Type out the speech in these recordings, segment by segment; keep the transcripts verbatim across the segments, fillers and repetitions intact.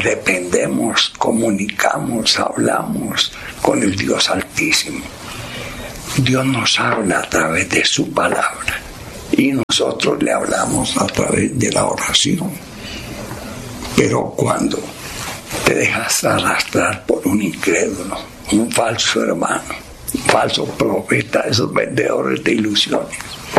dependemos, comunicamos, hablamos con el Dios Altísimo. Dios nos habla a través de su palabra y nosotros le hablamos a través de la oración. Pero cuando te dejas arrastrar por un incrédulo, un falso hermano, un falso profeta, esos vendedores de ilusiones,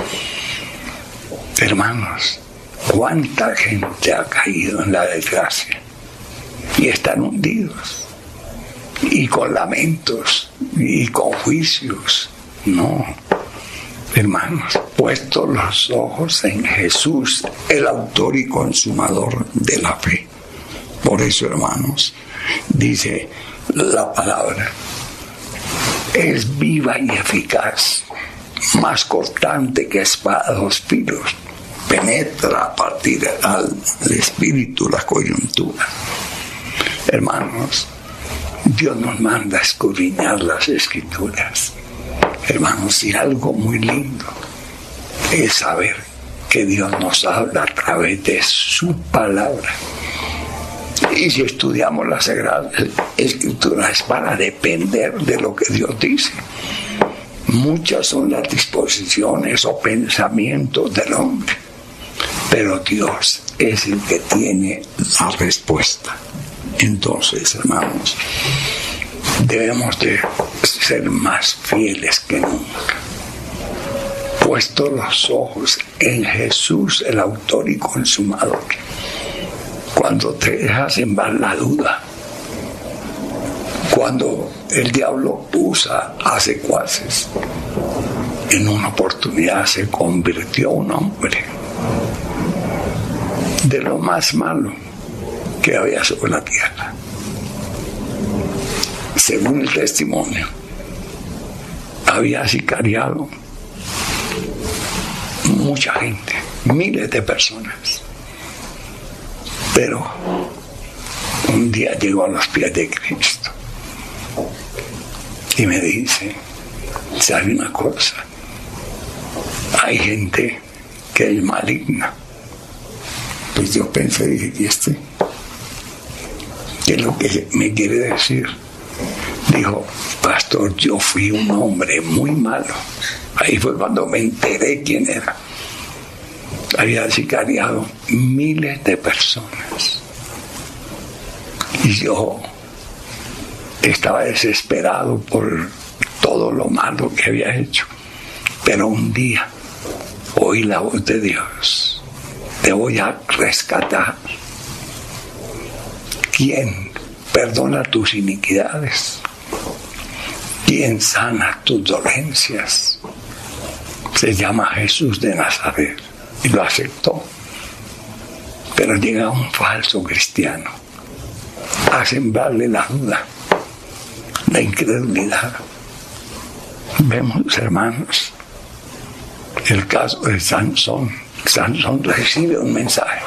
hermanos, cuánta gente ha caído en la desgracia y están hundidos y con lamentos y con juicios. No, hermanos, puestos los ojos en Jesús, el autor y consumador de la fe. Por eso, hermanos, dice la palabra, es viva y eficaz, más cortante que espada de dos filos, penetra a partir al espíritu, la coyuntura. Hermanos, Dios nos manda a escudriñar las Escrituras. Hermanos, y algo muy lindo es saber que Dios nos habla a través de su palabra. Y si estudiamos las Sagradas Escrituras es para depender de lo que Dios dice. Muchas son las disposiciones o pensamientos del hombre, pero Dios es el que tiene la respuesta. Entonces, hermanos, debemos de ser más fieles que nunca, puestos los ojos en Jesús, el autor y consumador. Cuando te dejas en la duda, cuando el diablo usa a secuaces, en una oportunidad se convirtió un hombre de lo más malo que había sobre la tierra. Según el testimonio, había sicariado mucha gente, miles de personas. Pero un día llegó a los pies de Cristo y me dice, ¿sabe una cosa? Hay gente que es maligna. Pues yo pensé, dije, ¿y este? ¿Qué es lo que me quiere decir? Dijo, pastor, yo fui un hombre muy malo. Ahí fue cuando me enteré quién era. Había sicariado miles de personas. Y yo estaba desesperado por todo lo malo que había hecho. Pero un día oí la voz de Dios. Te voy a rescatar. ¿Quién perdona tus iniquidades? ¿Quién sana tus dolencias? Se llama Jesús de Nazaret. Y lo aceptó. Pero llega un falso cristiano a sembrarle la duda, la incredulidad. Vemos, hermanos, el caso de Sansón. Sansón recibe un mensaje,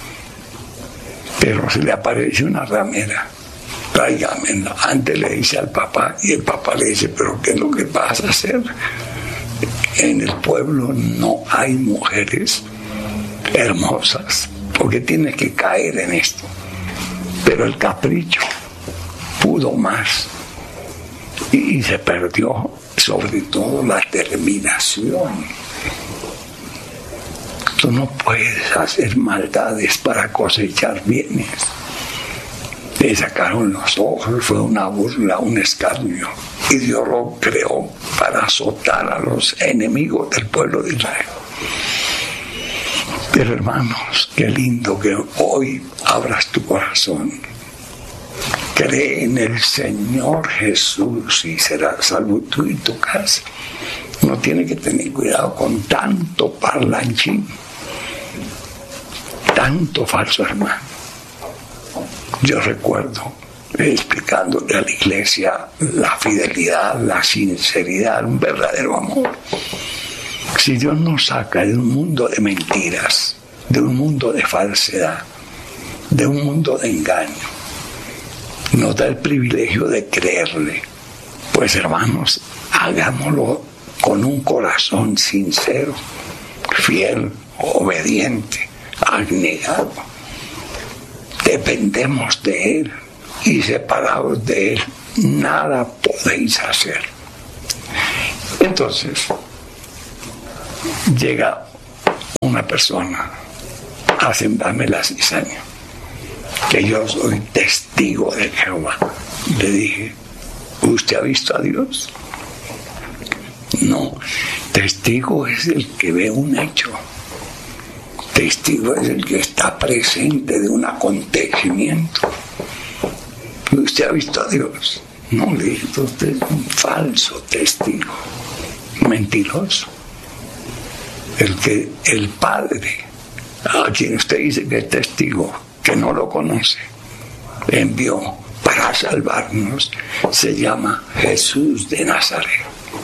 pero se le aparece una ramera. Tráigamela. Antes le dice al papá, y el papá le dice, pero ¿qué es lo que vas a hacer? En el pueblo no hay mujeres hermosas, porque tienes que caer en esto. Pero el capricho pudo más y, y se perdió, sobre todo la terminación. Tú no puedes hacer maldades para cosechar bienes. Le sacaron los ojos, fue una burla, un escarnio. Y Dios lo creó para azotar a los enemigos del pueblo de Israel. Pero hermanos, qué lindo que hoy abras tu corazón. Cree en el Señor Jesús y serás salvo tú y tu casa. Uno tiene que tener cuidado con tanto parlanchín, tanto falso hermano. Yo recuerdo explicándole a la iglesia la fidelidad, la sinceridad, un verdadero amor. Si Dios nos saca de un mundo de mentiras, de un mundo de falsedad, de un mundo de engaño, nos da el privilegio de creerle, pues hermanos, hagámoslo con un corazón sincero, fiel, obediente, abnegado. dependemos de Él y separados de Él nada podéis hacer. Entonces llega una persona a sembrarme la cizaña, que yo soy testigo de Jehová. Le dije, ¿usted ha visto a Dios? No, testigo es el que ve un hecho. Testigo es el que está presente de un acontecimiento. ¿Usted ha visto a Dios? No, le dije, usted es un falso testigo, mentiroso. El que el Padre, a quien usted dice que es testigo, que no lo conoce, envió para salvarnos, se llama Jesús de Nazaret.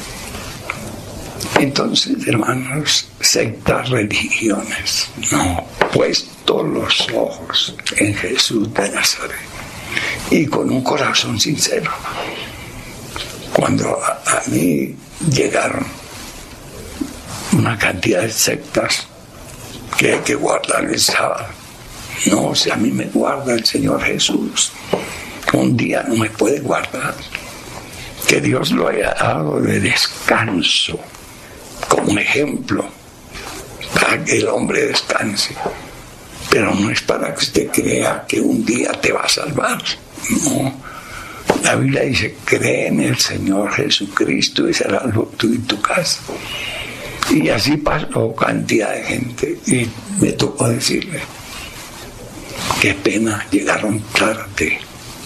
Entonces, hermanos, sectas, religiones, no, puesto los ojos en Jesús de Nazaret y con un corazón sincero. Cuando a, a mí llegaron una cantidad de sectas que hay que guardar el sábado, no, si a mí me guarda el Señor Jesús, un día no me puede guardar. Que Dios lo haya dado de descanso como ejemplo para que el hombre descanse, pero no es para que usted crea que un día te va a salvar. No, la Biblia dice, cree en el Señor Jesucristo y será tú y tu casa. Y así pasó cantidad de gente y me tocó decirle, qué pena, llegaron tarde.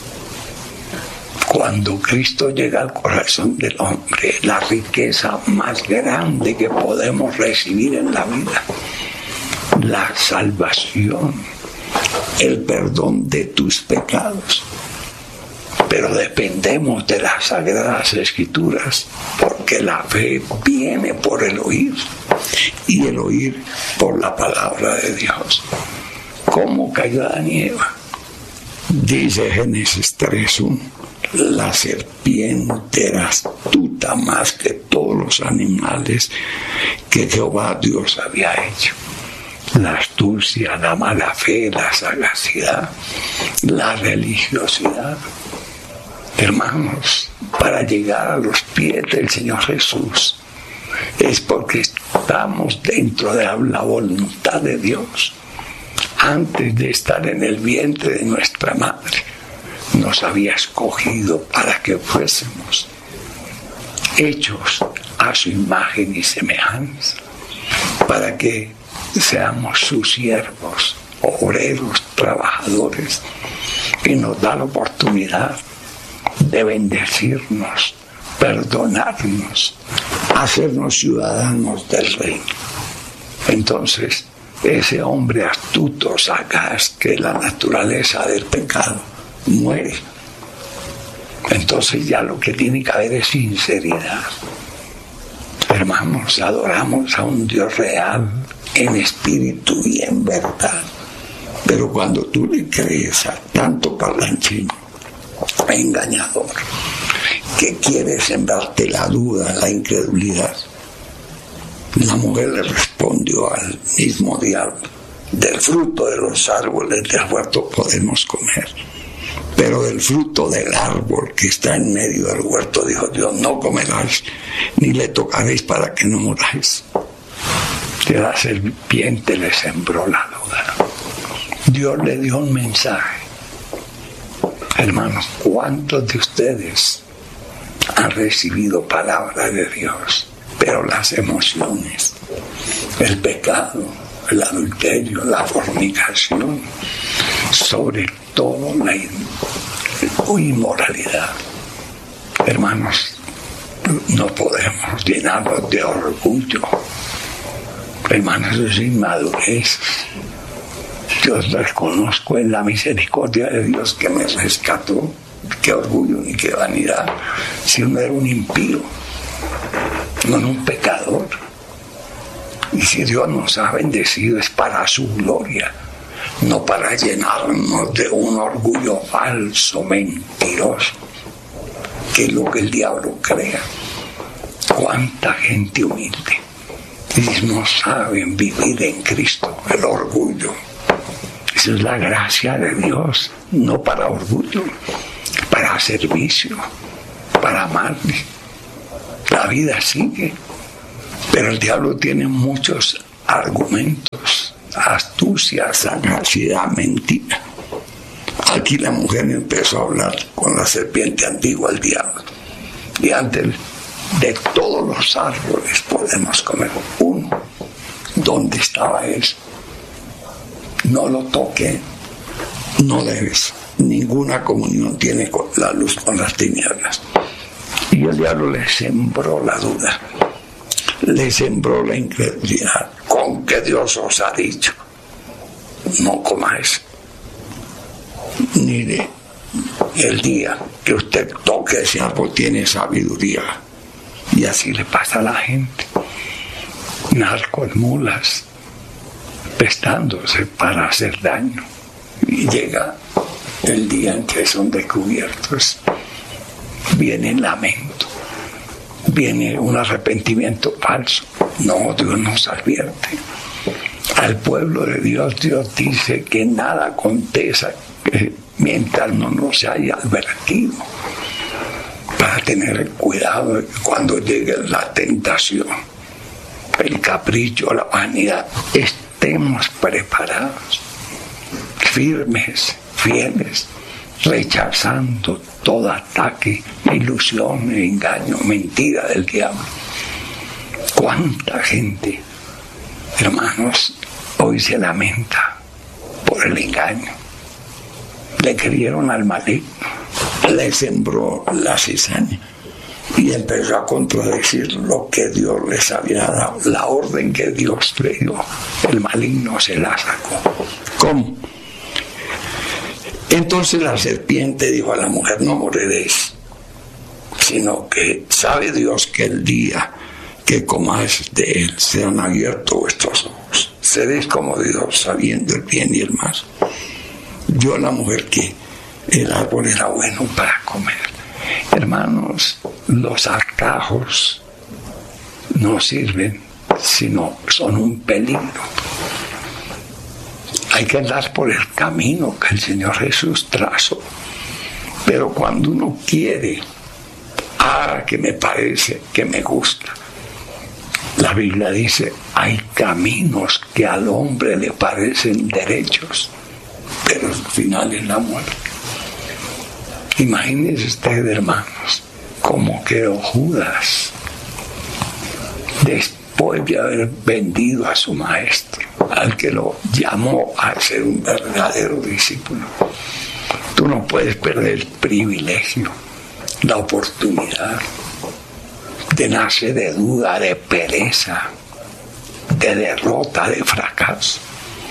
Cuando Cristo llega al corazón del hombre, la riqueza más grande que podemos recibir en la vida, la salvación, el perdón de tus pecados. Pero dependemos de las Sagradas Escrituras, porque la fe viene por el oír, y el oír por la palabra de Dios. ¿Cómo cayó Adán y Eva? Dice Génesis tres uno. La serpiente era astuta más que todos los animales que Jehová Dios había hecho. La astucia, la mala fe, la sagacidad, la religiosidad. Hermanos, para llegar a los pies del Señor Jesús es porque estamos dentro de la voluntad de Dios. Antes de estar en el vientre de nuestra madre, nos había escogido para que fuésemos hechos a su imagen y semejanza, para que seamos sus siervos, obreros, trabajadores, y nos da la oportunidad de bendecirnos, perdonarnos, hacernos ciudadanos del reino. Entonces, ese hombre astuto, sagaz, que es la naturaleza del pecado, muere. Entonces ya lo que tiene que haber es sinceridad. Hermanos, adoramos a un Dios real, en espíritu y en verdad. Pero cuando tú le crees a tanto parlanchín, engañador, que quiere sembrarte la duda, la incredulidad, la mujer le respondió al mismo diablo, del fruto de los árboles del huerto podemos comer, pero del fruto del árbol que está en medio del huerto, dijo Dios, no comerás, ni le tocaréis para que no muráis. De la serpiente le sembró la duda. Dios le dio un mensaje. Hermanos, ¿cuántos de ustedes han recibido palabra de Dios? Pero las emociones, el pecado, el adulterio, la fornicación, sobre todo la inmoralidad. Hermanos, no podemos llenarnos de orgullo. Hermanos, eso es inmadurez. Yo reconozco en la misericordia de Dios que me rescató. Qué orgullo ni qué vanidad. Si uno era un impío, no era un pecador. Y si Dios nos ha bendecido es para su gloria, no para llenarnos de un orgullo falso, mentiroso, que es lo que el diablo crea. Cuánta gente humilde y no saben vivir en Cristo. El orgullo Esa es la gracia de Dios, no para orgullo, para servicio, para amarle. La vida sigue, pero el diablo tiene muchos argumentos, astucia, sagacidad, mentira. Aquí la mujer empezó a hablar con la serpiente antigua, el diablo. Y antes de todos los árboles podemos comer uno. ¿Dónde estaba eso? No lo toque, no debes. Ninguna comunión tiene con la luz con las tinieblas. Y el diablo le sembró la duda, le sembró la incredulidad. ¿Con qué Dios os ha dicho? No comáis. Ni de el día que usted toque ese árbol tiene sabiduría. Y así le pasa a la gente. Narcos, mulas, prestándose para hacer daño. Y llega el día en que son descubiertos. Viene el lamento. Viene un arrepentimiento falso. No, Dios nos advierte. Al pueblo de Dios, Dios dice que nada aconteza que mientras no nos haya advertido, para tener cuidado de que cuando llegue la tentación, el capricho, la vanidad, estemos preparados, firmes, fieles, rechazando todo ataque, ilusión, engaño, mentira del diablo. ¿Cuánta gente, hermanos, hoy se lamenta por el engaño? Le creyeron al maligno, le sembró la cizaña y empezó a contradecir lo que Dios les había dado, la orden que Dios le dio. El maligno se la sacó. ¿Cómo? Entonces la serpiente dijo a la mujer: no moriréis, sino que sabe Dios que el día que comáis de él serán abiertos vuestros ojos. Seréis como Dios, sabiendo el bien y el mal. Yo a la mujer que el árbol era bueno para comer. Hermanos, los atajos no sirven, sino son un peligro. Hay que andar por el camino que el Señor Jesús trazó. Pero cuando uno quiere, ah, que me parece, que me gusta. La Biblia dice, hay caminos que al hombre le parecen derechos, pero al final es la muerte. Imagínense ustedes, hermanos, cómo quedó Judas después de haber vendido a su maestro, al que lo llamó a ser un verdadero discípulo. Tú no puedes perder el privilegio, la oportunidad de nacer de duda, de pereza, de derrota, de fracaso.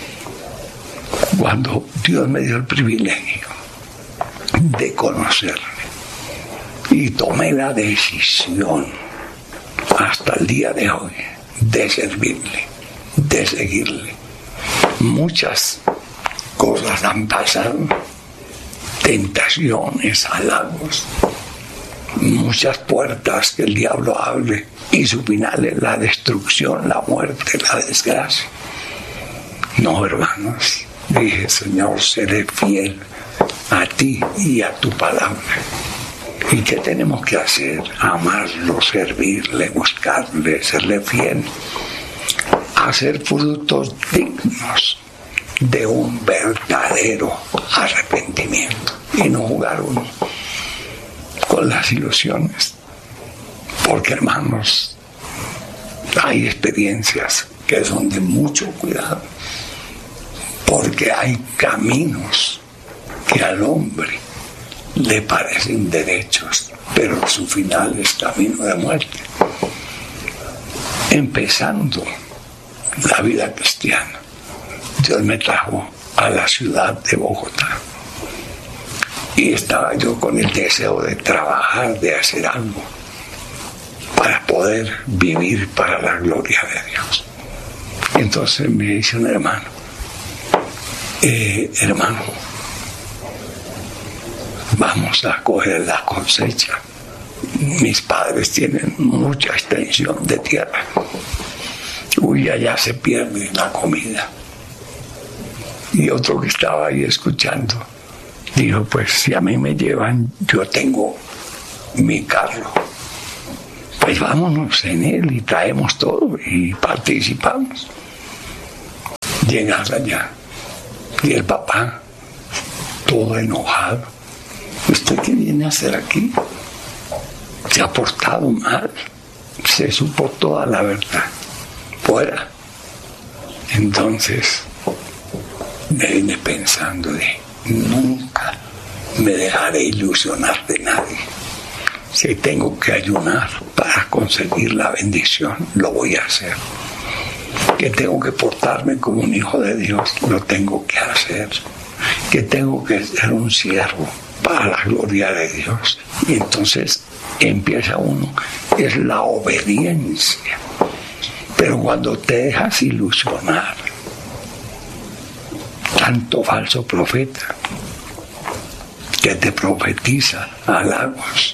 Cuando Dios me dio el privilegio de conocerle y tomé la decisión hasta el día de hoy de servirle, de seguirle. Muchas cosas han pasado, tentaciones, halagos, muchas puertas que el diablo abre y su final es la destrucción, la muerte, la desgracia. No, hermanos, dije, Señor, seré fiel a ti y a tu palabra. ¿Y qué tenemos que hacer? Amarlo, servirle, buscarle, serle fiel, hacer frutos dignos de un verdadero arrepentimiento y no jugar uno con las ilusiones. Porque, hermanos, hay experiencias que son de mucho cuidado, porque hay caminos que al hombre le parecen derechos, pero su final es camino de muerte. Empezando la vida cristiana, Dios me trajo a la ciudad de Bogotá y estaba yo con el deseo de trabajar, de hacer algo para poder vivir para la gloria de Dios. Entonces me dice un hermano, eh, hermano, vamos a coger la cosecha. Mis padres tienen mucha extensión de tierra. Uy, allá se pierde la comida. Y otro que estaba ahí escuchando dijo, pues si a mí me llevan, yo tengo mi carro, pues vámonos en él y traemos todo y participamos. Llegas allá y el papá, todo enojado, ¿usted qué viene a hacer aquí? Se ha portado mal, se supo toda la verdad, fuera. Entonces me vine pensando de nunca me dejaré ilusionar de nadie. Si tengo que ayunar para conseguir la bendición, lo voy a hacer. Que tengo que portarme como un hijo de Dios, lo tengo que hacer. Que tengo que ser un siervo para la gloria de Dios. Y entonces empieza uno, es la obediencia. Pero cuando te dejas ilusionar, tanto falso profeta que te profetiza halagos,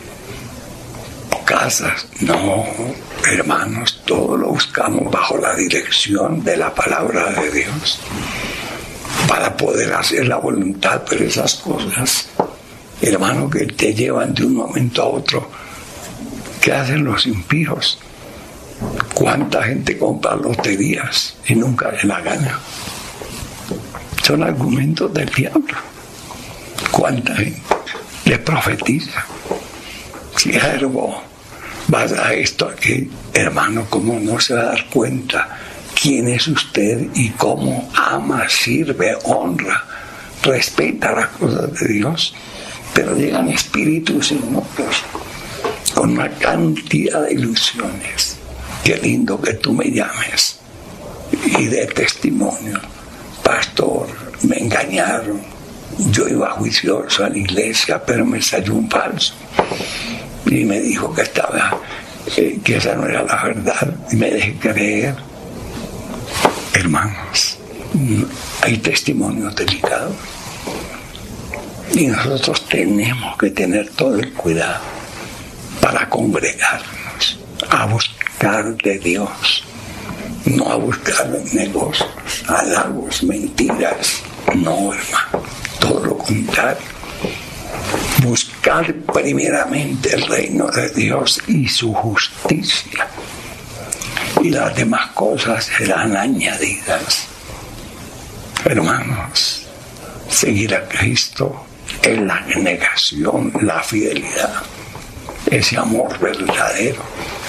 casas, no, hermanos, todo lo buscamos bajo la dirección de la palabra de Dios para poder hacer la voluntad. Pero esas cosas, hermano, que te llevan de un momento a otro, ¿qué hacen los impíos? ¿Cuánta gente compra loterías y nunca se la gana? Son argumentos del diablo. ¿Cuánta gente le profetiza? Siervo, vas a esto aquí, hermano, ¿cómo no se va a dar cuenta quién es usted y cómo ama, sirve, honra, respeta las cosas de Dios? Pero llegan espíritus inmundos con una cantidad de ilusiones. Qué lindo que tú me llames y de testimonio, pastor, me engañaron, yo iba juicioso a la iglesia, pero me salió un falso y me dijo que estaba eh, que esa no era la verdad y me dejé creer. Hermanos, hay testimonios delicados y nosotros tenemos que tener todo el cuidado para congregarnos a buscar de Dios, no a buscar negocios, halagos, mentiras. No, hermano, todo lo contrario. Buscar primeramente el reino de Dios y su justicia, y las demás cosas serán añadidas. Hermanos, seguir a Cristo es la negación, la fidelidad, ese amor verdadero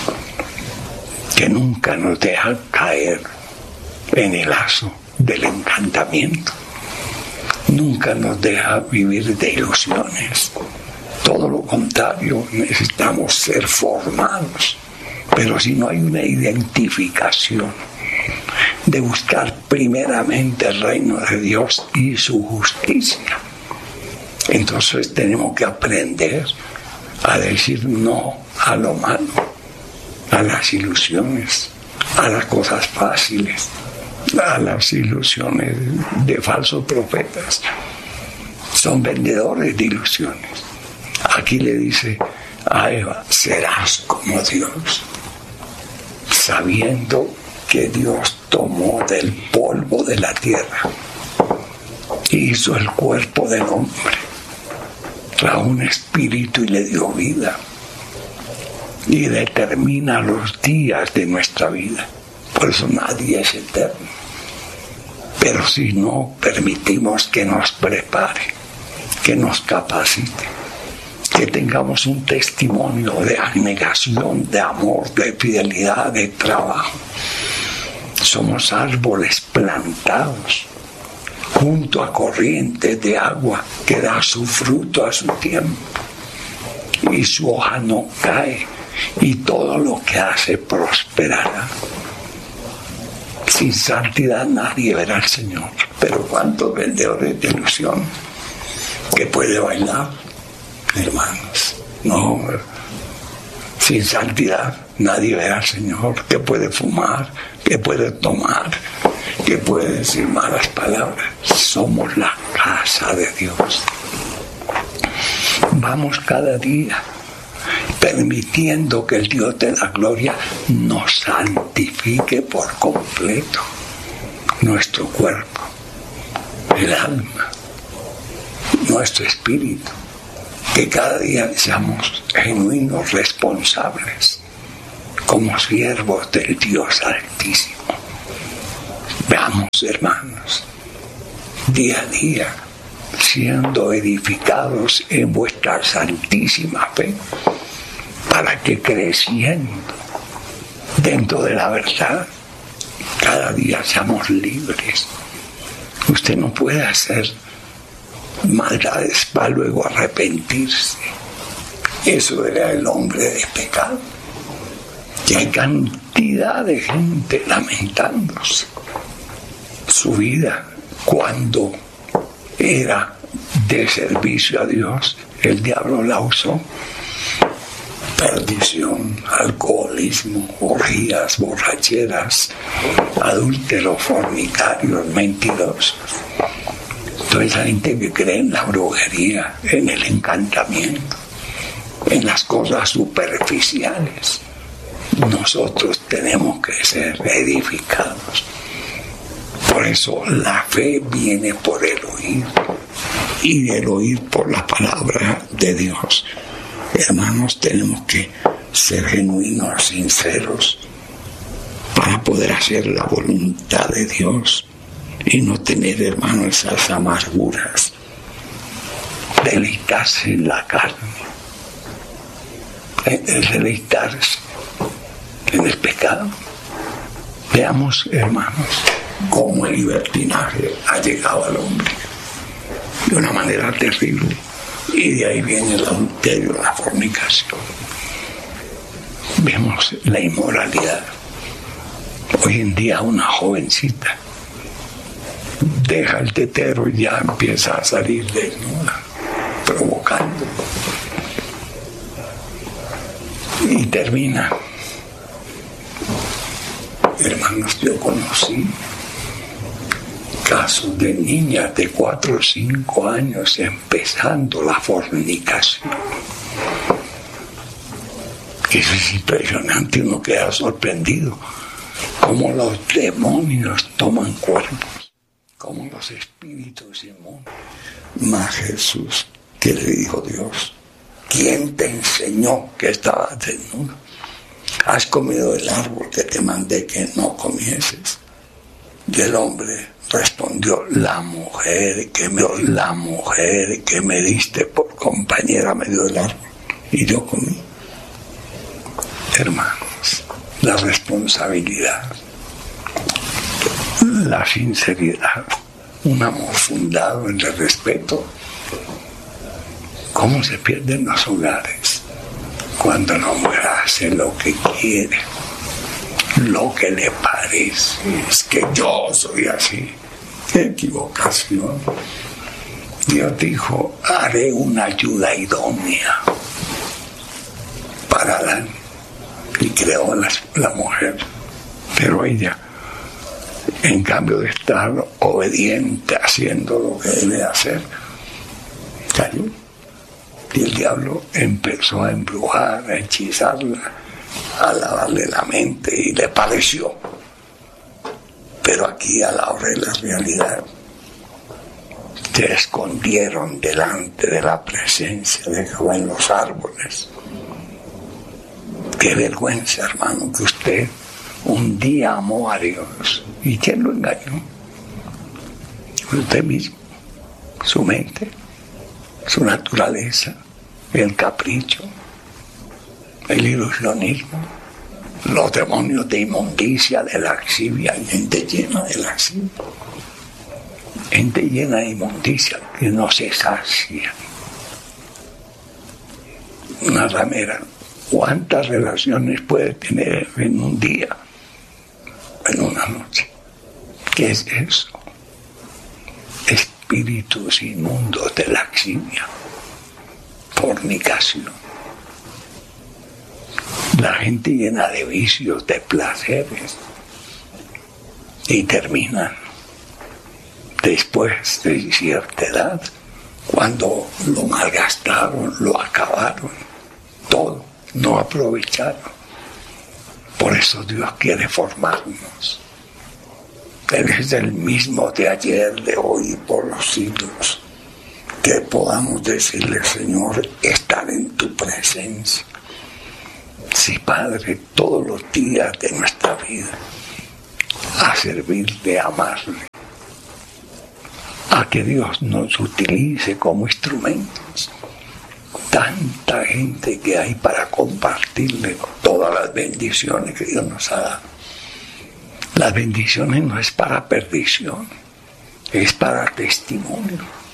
que nunca nos deja caer en el lazo del encantamiento, nunca nos deja vivir de ilusiones. Todo lo contrario, necesitamos ser formados. Pero si no hay una identificación de buscar primeramente el reino de Dios y su justicia, entonces tenemos que aprender a decir no a lo malo, a las ilusiones, a las cosas fáciles, a las ilusiones de falsos profetas. Son vendedores de ilusiones. Aquí le dice a Eva, serás como Dios, sabiendo que Dios tomó del polvo de la tierra y hizo el cuerpo del hombre, trajo un espíritu y le dio vida y determina los días de nuestra vida. Por eso nadie es eterno. Pero si no permitimos que nos prepare, que nos capacite, que tengamos un testimonio de abnegación, de amor, de fidelidad, de trabajo. Somos árboles plantados junto a corrientes de agua que da su fruto a su tiempo y su hoja no cae y todo lo que hace prosperará. Sin santidad nadie verá al Señor. Pero cuántos vendedores de ilusión que puede bailar, hermanos, no, sin santidad nadie verá al Señor, que puede fumar, que puede tomar, que puede decir malas palabras. Somos la casa de Dios. Vamos cada día permitiendo que el Dios de la gloria nos santifique por completo nuestro cuerpo, el alma, nuestro espíritu, que cada día seamos genuinos responsables como siervos del Dios Altísimo. Veamos, hermanos, día a día siendo edificados en vuestra santísima fe, para que creciendo dentro de la verdad cada día seamos libres. Usted no puede hacer maldades para luego arrepentirse. Eso era el hombre de pecado. Y hay cantidad de gente lamentándose su vida cuando era de servicio a Dios. El diablo la usó. Perdición, alcoholismo, orgías, borracheras, adúlteros, fornicarios, mentirosos. Toda esa gente que cree en la brujería, en el encantamiento, en las cosas superficiales. Nosotros tenemos que ser edificados. Por eso la fe viene por el oír, y del oír por la palabra de Dios. Hermanos, tenemos que ser genuinos, sinceros, para poder hacer la voluntad de Dios y no tener, hermanos, esas amarguras, deleitarse en la carne, el deleitarse en el pecado. Veamos, hermanos, cómo el libertinaje ha llegado al hombre de una manera terrible. Y de ahí viene el adulterio, la fornicación. Vemos la inmoralidad. Hoy en día una jovencita deja el tetero y ya empieza a salir desnuda, provocando. Y termina. Hermanos, yo conocí casos de niñas de cuatro o cinco años empezando la fornicación. Eso es impresionante, uno queda sorprendido. Cómo los demonios toman cuerpos, cómo los espíritus inmundos. Mas Jesús, ¿qué le dijo Dios? ¿Quién te enseñó que estabas desnudo? ¿Has comido el árbol que te mandé que no comieses? Y el hombre respondió, la mujer que me, la mujer que me diste por compañera me dio el árbol y yo comí. Hermanos, la responsabilidad, la sinceridad, un amor fundado en el respeto. ¿Cómo se pierden los hogares? Cuando la mujer hace lo que quiere, lo que le parece, es que yo soy así. ¡Qué equivocación! Dios dijo, haré una ayuda idónea para Adán, y creó la, la mujer. Pero ella, en cambio de estar obediente, haciendo lo que debe hacer, cayó. Y el diablo empezó a embrujar, a hechizarla, a lavarle la mente, y le pareció. Pero aquí, a la hora de la realidad, se escondieron delante de la presencia de Jehová en los árboles. Qué vergüenza, hermano, que usted un día amó a Dios. ¿Y quién lo engañó? Usted mismo, su mente, su naturaleza, el capricho, el ilusionismo, los demonios de inmundicia, de laxivia. Hay gente llena de laxivia, gente llena de inmundicia que no se sacia. Una ramera, ¿cuántas relaciones puede tener en un día, en una noche? ¿Qué es eso? Espíritus inmundos de laxivia, fornicación. La gente llena de vicios, de placeres, y terminan después de cierta edad, cuando lo malgastaron, lo acabaron, todo, no aprovecharon. Por eso Dios quiere formarnos, Él es el mismo de ayer, de hoy y por los siglos. Que podamos decirle, Señor, estar en tu presencia. Sí, Padre, todos los días de nuestra vida, a servirle, a amarle, a que Dios nos utilice como instrumentos. Tanta gente que hay para compartirle todas las bendiciones que Dios nos ha dado. Las bendiciones no es para perdición, es para testimonio.